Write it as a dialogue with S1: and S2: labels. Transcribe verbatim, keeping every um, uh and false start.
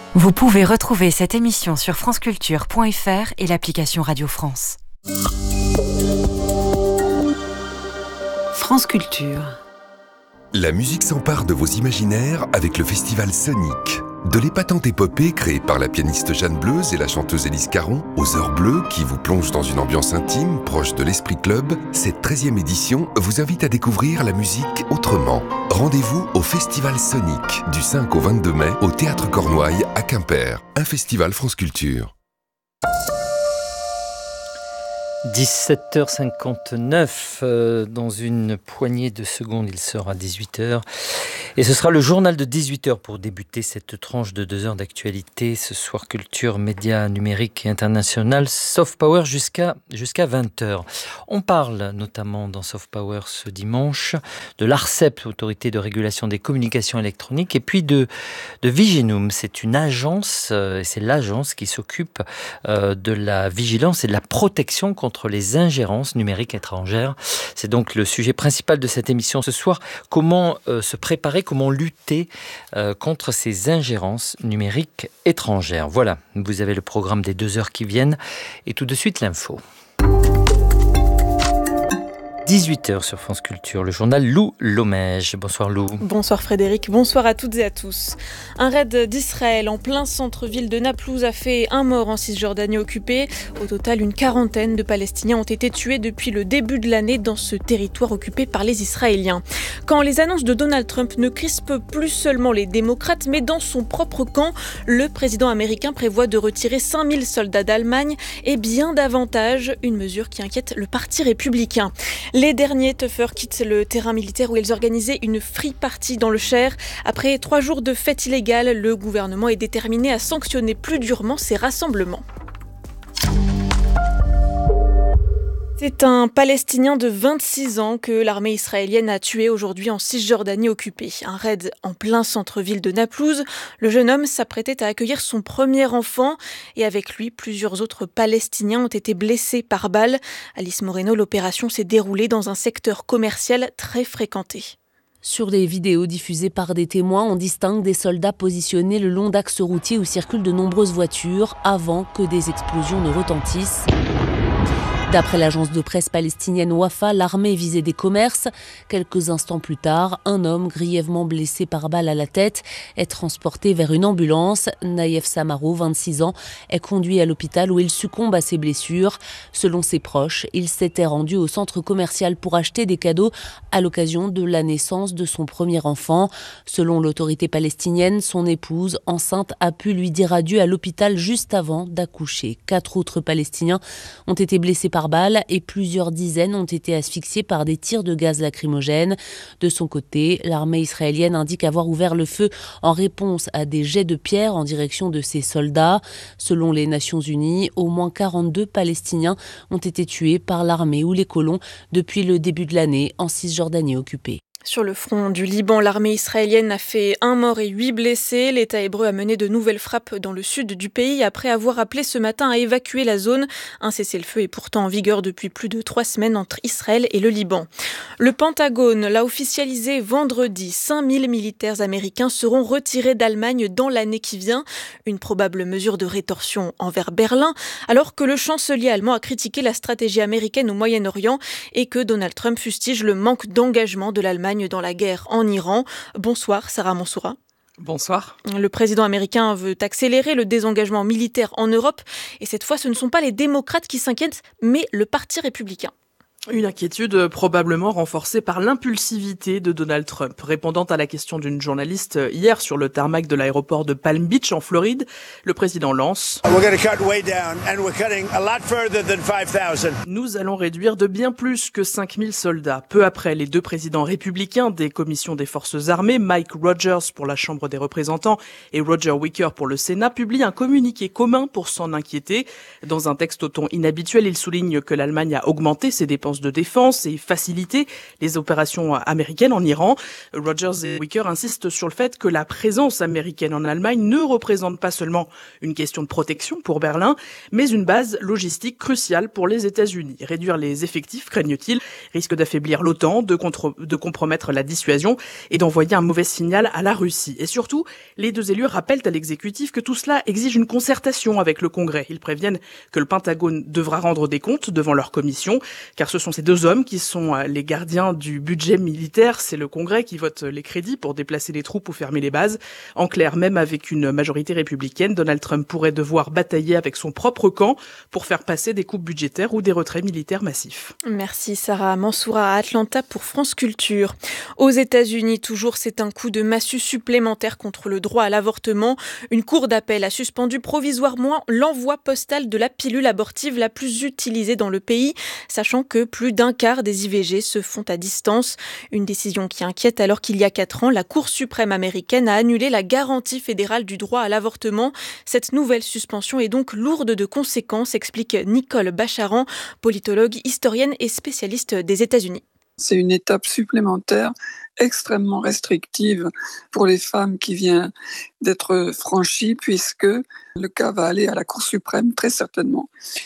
S1: Vous pouvez retrouver cette émission sur franceculture point f r et l'application Radio France. France Culture.
S2: La musique s'empare de vos imaginaires avec le festival Sonic. De l'épatante épopée créée par la pianiste Jeanne Bleuze et la chanteuse Élise Caron, aux heures bleues qui vous plongent dans une ambiance intime, proche de l'Esprit Club, cette treizième édition vous invite à découvrir la musique autrement. Rendez-vous au Festival Sonic, du cinq au vingt-deux mai, au Théâtre Cornouailles à Quimper. Un festival France Culture.
S3: dix-sept heures cinquante-neuf, euh, dans une poignée de secondes, il sera dix-huit heures. Et ce sera le journal de dix-huit heures pour débuter cette tranche de deux heures d'actualité. Ce soir, culture, médias numériques et international, Soft Power jusqu'à, jusqu'à vingt heures. On parle notamment dans Soft Power ce dimanche de l'ARCEP, Autorité de régulation des communications électroniques, et puis de, de Viginum. C'est une agence, euh, c'est l'agence qui s'occupe euh, de la vigilance et de la protection contre contre les ingérences numériques étrangères. C'est donc le sujet principal de cette émission ce soir. Comment euh, se préparer, comment lutter euh, contre ces ingérences numériques étrangères. Voilà, vous avez le programme des deux heures qui viennent et tout de suite l'info. dix-huit heures sur France Culture, le journal Lou Lomège. Bonsoir Lou.
S4: Bonsoir Frédéric, bonsoir à toutes et à tous. Un raid d'Israël en plein centre-ville de Naplouse a fait un mort en Cisjordanie occupée. Au total, une quarantaine de Palestiniens ont été tués depuis le début de l'année dans ce territoire occupé par les Israéliens. Quand les annonces de Donald Trump ne crispent plus seulement les démocrates, mais dans son propre camp, le président américain prévoit de retirer cinq mille soldats d'Allemagne et bien davantage, une mesure qui inquiète le parti républicain. Les derniers tuffers quittent le terrain militaire où ils organisaient une free party dans le Cher. Après trois jours de fête illégale, le gouvernement est déterminé à sanctionner plus durement ces rassemblements. C'est un Palestinien de vingt-six ans que l'armée israélienne a tué aujourd'hui en Cisjordanie occupée. Un raid en plein centre-ville de Naplouse. Le jeune homme s'apprêtait à accueillir son premier enfant et avec lui, plusieurs autres Palestiniens ont été blessés par balle. Alice Moreno, l'opération s'est déroulée dans un secteur commercial très fréquenté.
S5: Sur des vidéos diffusées par des témoins, on distingue des soldats positionnés le long d'axes routiers où circulent de nombreuses voitures avant que des explosions ne retentissent. D'après l'agence de presse palestinienne Wafa, l'armée visait des commerces. Quelques instants plus tard, un homme grièvement blessé par balle à la tête est transporté vers une ambulance. Naïef Samaro, vingt-six ans, est conduit à l'hôpital où il succombe à ses blessures. Selon ses proches, il s'était rendu au centre commercial pour acheter des cadeaux à l'occasion de la naissance de son premier enfant. Selon l'autorité palestinienne, son épouse, enceinte, a pu lui dire adieu à l'hôpital juste avant d'accoucher. Quatre autres Palestiniens ont été blessés par balles et plusieurs dizaines ont été asphyxiés par des tirs de gaz lacrymogène. De son côté, l'armée israélienne indique avoir ouvert le feu en réponse à des jets de pierre en direction de ses soldats. Selon les Nations Unies, au moins quarante-deux Palestiniens ont été tués par l'armée ou les colons depuis le début de l'année en Cisjordanie occupée.
S4: Sur le front du Liban, l'armée israélienne a fait un mort et huit blessés. L'État hébreu a mené de nouvelles frappes dans le sud du pays après avoir appelé ce matin à évacuer la zone. Un cessez-le-feu est pourtant en vigueur depuis plus de trois semaines entre Israël et le Liban. Le Pentagone l'a officialisé vendredi. cinq mille militaires américains seront retirés d'Allemagne dans l'année qui vient. Une probable mesure de rétorsion envers Berlin, alors que le chancelier allemand a critiqué la stratégie américaine au Moyen-Orient et que Donald Trump fustige le manque d'engagement de l'Allemagne dans la guerre en Iran. Bonsoir Sarah Mansoura.
S6: Bonsoir.
S4: Le président américain veut accélérer le désengagement militaire en Europe et cette fois ce ne sont pas les démocrates qui s'inquiètent mais le parti républicain.
S6: Une inquiétude probablement renforcée par l'impulsivité de Donald Trump. Répondant à la question d'une journaliste hier sur le tarmac de l'aéroport de Palm Beach en Floride, le président lance « Nous allons réduire de bien plus que cinq mille soldats ». Peu après, les deux présidents républicains des commissions des forces armées, Mike Rogers pour la Chambre des représentants et Roger Wicker pour le Sénat, publient un communiqué commun pour s'en inquiéter. Dans un texte au ton inhabituel, il souligne que l'Allemagne a augmenté ses dépenses dépenses de défense et faciliter les opérations américaines en Iran. Rogers et Wicker insistent sur le fait que la présence américaine en Allemagne ne représente pas seulement une question de protection pour Berlin, mais une base logistique cruciale pour les États-Unis. Réduire les effectifs, craignent-ils, risque d'affaiblir l'OTAN, de, contre- de compromettre la dissuasion et d'envoyer un mauvais signal à la Russie. Et surtout, les deux élus rappellent à l'exécutif que tout cela exige une concertation avec le Congrès. Ils préviennent que le Pentagone devra rendre des comptes devant leur commission, car ce sont ces deux hommes qui sont les gardiens du budget militaire. C'est le Congrès qui vote les crédits pour déplacer les troupes ou fermer les bases. En clair, même avec une majorité républicaine, Donald Trump pourrait devoir batailler avec son propre camp pour faire passer des coupes budgétaires ou des retraits militaires massifs.
S4: Merci Sarah Mansoura à Atlanta pour France Culture. Aux États-Unis, toujours, c'est un coup de massue supplémentaire contre le droit à l'avortement. Une cour d'appel a suspendu provisoirement l'envoi postal de la pilule abortive la plus utilisée dans le pays, sachant que plus d'un quart des I V G se font à distance. Une décision qui inquiète alors qu'il y a quatre ans, la Cour suprême américaine a annulé la garantie fédérale du droit à l'avortement. Cette nouvelle suspension est donc lourde de conséquences, explique Nicole Bacharan, politologue, historienne et spécialiste des États-Unis.
S7: C'est une étape supplémentaire extrêmement restrictive pour les femmes qui vient d'être franchie, puisque le cas va aller à la Cour suprême très certainement.